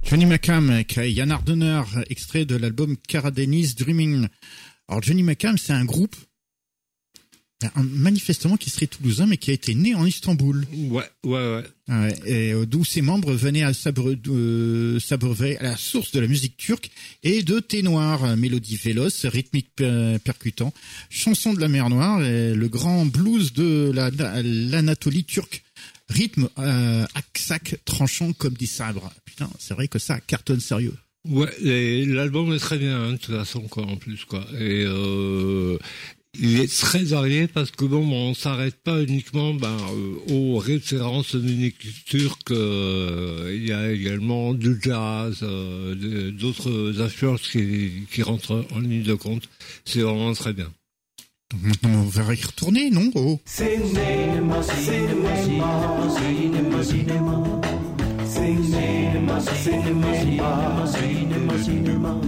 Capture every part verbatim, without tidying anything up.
Johnny McCam avec Yann Ardenner, extrait de l'album Caradenis Dreaming. Alors Johnny McCam, c'est un groupe un, manifestement qui serait toulousain, mais qui a été né en Istanbul. Ouais, ouais, ouais. ouais et euh, d'où ses membres venaient à s'abreuver euh, à la source de la musique turque et de thé noir, mélodie véloce, rythmique per- percutant, chanson de la mer Noire, et le grand blues de la, l'Anatolie turque. Rythme euh, aksak tranchant comme des sabres. Putain, c'est vrai que ça cartonne sérieux. Ouais, et l'album est très bien, hein, de toute façon, quoi, en plus, quoi. Et euh, il est très varié parce que bon, on s'arrête pas uniquement ben, euh, aux références musique turque. Euh, il y a également du jazz, euh, d'autres influences qui, qui rentrent en ligne de compte. C'est vraiment très bien. Donc maintenant, on va y retourner, non? Oh. Cinéma, cinéma, cinéma, cinéma, cinéma. Cinéma, cinéma, cinéma, cinéma.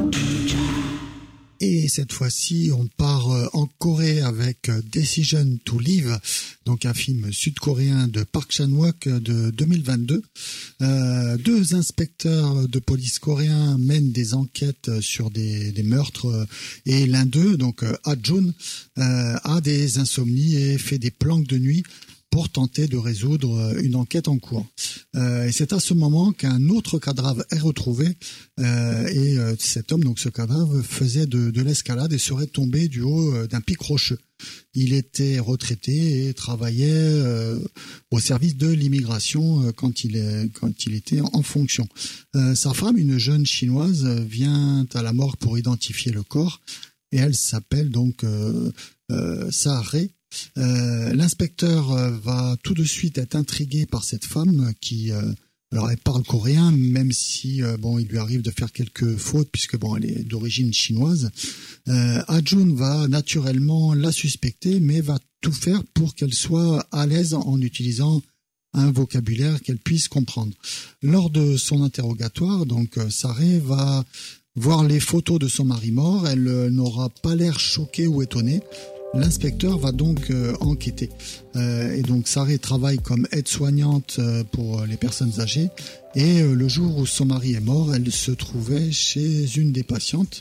Et cette fois-ci, on part en Corée avec Decision to Live, donc un film sud-coréen de Park Chan-wook de deux mille vingt-deux. Euh, deux inspecteurs de police coréens mènent des enquêtes sur des, des meurtres et l'un d'eux, donc Ah-jun, euh, a des insomnies et fait des planques de nuit pour tenter de résoudre une enquête en cours. Euh, et c'est à ce moment qu'un autre cadavre est retrouvé euh, et euh, cet homme, donc ce cadavre, faisait de, de l'escalade et serait tombé du haut d'un pic rocheux. Il était retraité et travaillait euh, au service de l'immigration euh, quand il est, quand il était en, en fonction. Euh, sa femme, une jeune chinoise, vient à la morgue pour identifier le corps et elle s'appelle donc euh, euh, Sa-rae. Euh, l'inspecteur euh, va tout de suite être intrigué par cette femme qui, euh, alors elle parle coréen, même si euh, bon, il lui arrive de faire quelques fautes puisque bon, elle est d'origine chinoise. Euh, Ah-jun va naturellement la suspecter, mais va tout faire pour qu'elle soit à l'aise en utilisant un vocabulaire qu'elle puisse comprendre. Lors de son interrogatoire, donc Sa-rae va voir les photos de son mari mort. Elle euh, n'aura pas l'air choquée ou étonnée. L'inspecteur va donc euh, enquêter. Euh, et donc Sa-rae travaille comme aide-soignante euh, pour les personnes âgées. Et euh, le jour où son mari est mort, elle se trouvait chez une des patientes.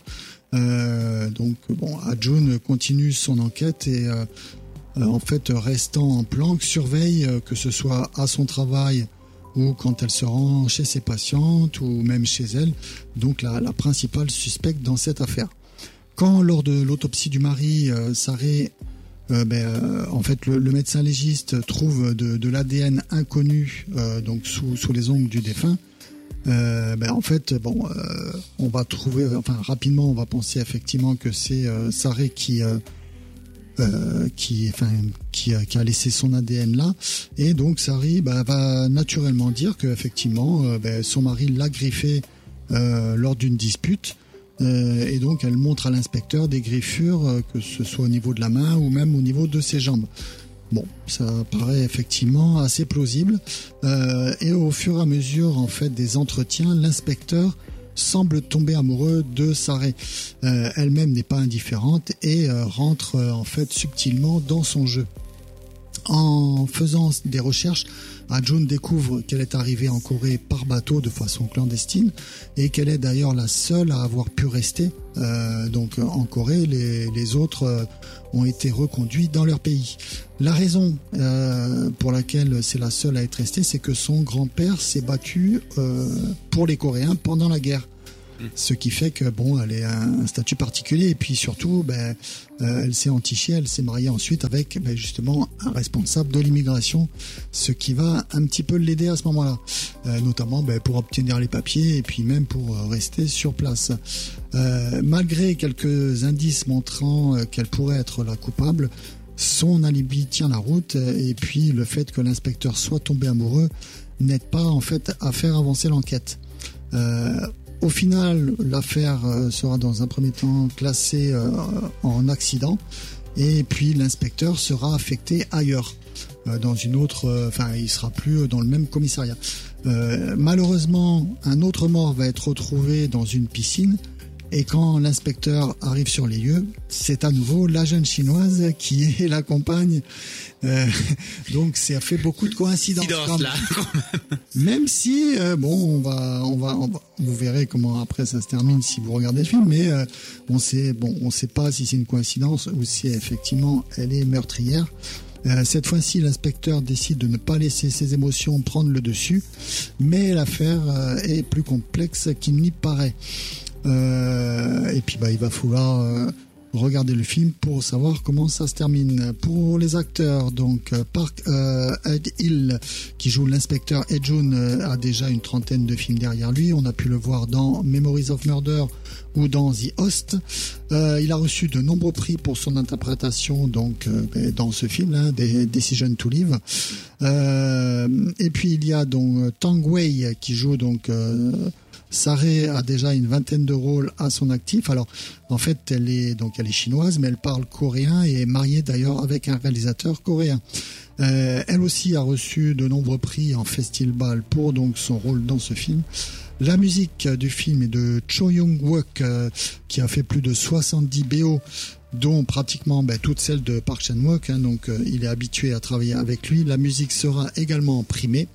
Euh, donc bon, Ah-jun continue son enquête et euh, euh, en fait restant en planque, surveille euh, que ce soit à son travail ou quand elle se rend chez ses patientes ou même chez elle. Donc la, la principale suspecte dans cette affaire. Quand, lors de l'autopsie du mari, euh, Sa-rae, euh, ben, euh, en fait, le, le médecin légiste trouve de, de l'A D N inconnu, euh, donc sous, sous les ongles du défunt. Euh, ben, en fait, bon, euh, on va trouver, enfin, rapidement, on va penser effectivement que c'est euh, Sa-rae qui, euh, euh, qui, enfin, qui, qui a laissé son A D N là, et donc Sa-rae ben, va naturellement dire que effectivement, euh, ben, son mari l'a griffé euh, lors d'une dispute. Euh, et donc elle montre à l'inspecteur des griffures, euh, que ce soit au niveau de la main ou même au niveau de ses jambes. Bon, ça paraît effectivement assez plausible. Euh, et au fur et à mesure en fait des entretiens, l'inspecteur semble tomber amoureux de Sa-rae. Euh, elle-même n'est pas indifférente et euh, rentre euh, en fait subtilement dans son jeu. En faisant des recherches, Ah-jun découvre qu'elle est arrivée en Corée par bateau de façon clandestine et qu'elle est d'ailleurs la seule à avoir pu rester euh, donc en Corée. Les, les autres euh, ont été reconduits dans leur pays. La raison euh, pour laquelle c'est la seule à être restée, c'est que son grand-père s'est battu euh, pour les Coréens pendant la guerre. Ce qui fait que bon, elle est un, un statut particulier et puis surtout, ben, euh, elle s'est entichée, elle s'est mariée ensuite avec ben, justement un responsable de l'immigration, ce qui va un petit peu l'aider à ce moment-là, euh, notamment ben, pour obtenir les papiers et puis même pour euh, rester sur place. Euh, malgré quelques indices montrant euh, qu'elle pourrait être la coupable, son alibi tient la route et puis le fait que l'inspecteur soit tombé amoureux n'aide pas en fait à faire avancer l'enquête. Euh, Au final, l'affaire sera dans un premier temps classée en accident et puis l'inspecteur sera affecté ailleurs, dans une autre, enfin il sera plus dans le même commissariat. Euh, malheureusement, un autre mort va être retrouvé dans une piscine Et quand l'inspecteur arrive sur les lieux, c'est à nouveau la jeune chinoise qui est la compagne. Euh, donc ça fait beaucoup de coïncidences. Coïncidence, là, quand même. Même si euh, bon, on va, on va, on va, vous verrez comment après ça se termine si vous regardez le film, mais euh, on sait, bon, on sait pas si c'est une coïncidence ou si effectivement elle est meurtrière. Euh, cette fois-ci, l'inspecteur décide de ne pas laisser ses émotions prendre le dessus, mais l'affaire euh, est plus complexe qu'il n'y paraît. Euh, et puis, bah, il va falloir euh, regarder le film pour savoir comment ça se termine. Pour les acteurs, donc Park euh, Hae-il, qui joue l'inspecteur Hae-jun, euh, a déjà une trentaine de films derrière lui. On a pu le voir dans Memories of Murder ou dans The Host. Euh, il a reçu de nombreux prix pour son interprétation donc euh, dans ce film, hein, Decision to Live. Euh, et puis il y a donc Tang Wei qui joue donc euh, Saré a déjà une vingtaine de rôles à son actif. Alors en fait elle est donc elle est chinoise mais elle parle coréen et est mariée d'ailleurs avec un réalisateur coréen. Euh, elle aussi a reçu de nombreux prix en festival pour donc son rôle dans ce film. La musique du film est de Cho Young-wook euh, qui a fait plus de soixante-dix B O, dont pratiquement ben, toutes celles de Park Chan-wook, hein, donc euh, il est habitué à travailler avec lui. La musique sera également primée.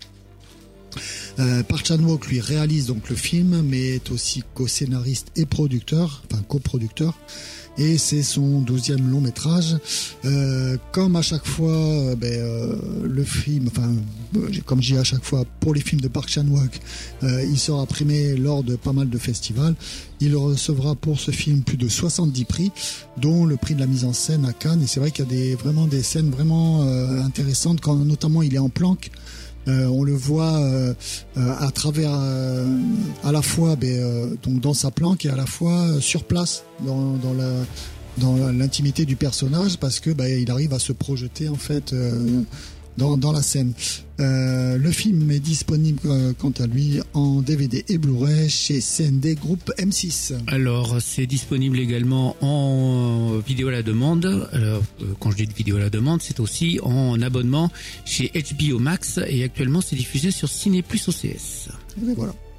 Euh, Park Chan-wook lui réalise donc le film, mais est aussi co-scénariste et producteur, enfin coproducteur. Et c'est son douzième long métrage. Euh, comme à chaque fois, euh, ben, euh, le film, enfin, comme je dis à chaque fois, pour les films de Park Chan-wook, euh, il sera primé lors de pas mal de festivals. Il recevra pour ce film plus de soixante-dix prix, dont le prix de la mise en scène à Cannes. Et c'est vrai qu'il y a des, vraiment des scènes vraiment euh, intéressantes, quand notamment il est en planque. Euh, on le voit euh, euh, à travers euh, à la fois ben, euh, donc dans sa planque et à la fois euh, sur place dans, dans la dans l'intimité du personnage parce que ben, il arrive à se projeter en fait euh, dans, dans la scène. Euh, le film est disponible euh, quant à lui en D V D et Blu-ray chez C N D Group M six. Alors c'est disponible également en vidéo à la demande. Alors, quand je dis de vidéo à la demande, c'est aussi en abonnement chez H B O Max et actuellement c'est diffusé sur Ciné Plus O C S. Et voilà.